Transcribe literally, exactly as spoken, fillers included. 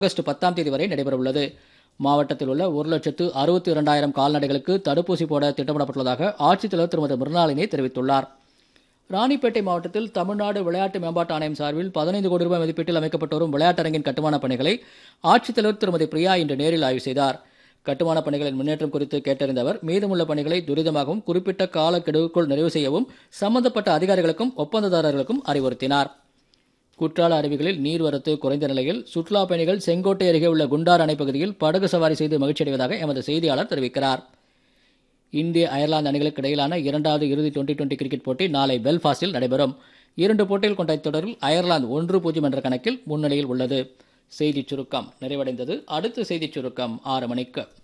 August பத்தாம் தேதி வரை நடைபெறவுள்ளது. மாவட்டத்தில் உள்ள ஒரு லட்சத்து அறுபத்தி இரண்டாயிரம் கால்நடைகளுக்கு தடுப்பூசி போட திட்டமிடப்பட்டுள்ளதாக ஆட்சித்தலைவர் திருமதி மிருணாளினி தெரிவித்துள்ளார். ராணிப்பேட்டை மாவட்டத்தில் தமிழ்நாடு விளையாட்டு மேம்பாட்டு ஆணையம் சார்பில் பதினைந்து கோடி ரூபாய் மதிப்பீட்டில் அமைக்கப்பட்டு வரும் விளையாட்டரங்கின் கட்டுமானப் பணிகளை ஆட்சித்தலைவர் திருமதி பிரியா இன்று நேரில் ஆய்வு செய்தார். கட்டுமானப் பணிகளின் முன்னேற்றம் குறித்து கேட்டறிந்த அவர் மீதமுள்ள பணிகளை துரிதமாகவும் குறிப்பிட்ட காலக்கெடுவுக்குள் நிறைவு செய்யவும் சம்பந்தப்பட்ட அதிகாரிகளுக்கும் ஒப்பந்ததாரர்களுக்கும் அறிவுறுத்தினார். குற்றால அருவிகளில் நீர்வரத்து குறைந்த நிலையில் சுற்றுலா பயணிகள் செங்கோட்டை அருகே உள்ள குண்டார் அணை பகுதியில் படகு சவாரி செய்து மகிழ்ச்சியடைவதாக எமது செய்தியாளர் தெரிவிக்கிறார். இந்திய அயர்லாந்து அணிகளுக்கு இடையிலான இரண்டாவது இறுதி டுவெண்டி டுவெண்டி கிரிக்கெட் போட்டி நாளை பெல்ஃபாஸ்டில் நடைபெறும். இரண்டு போட்டிகள் கொண்ட இத்தொடரில் அயர்லாந்து ஒன்று பூஜ்ஜியம் என்ற கணக்கில் முன்னிலையில் உள்ளது. செய்திச் சுருக்கம் நிறைவடைந்தது. அடுத்த செய்திச் சுருக்கம் ஆறு மணிக்கு.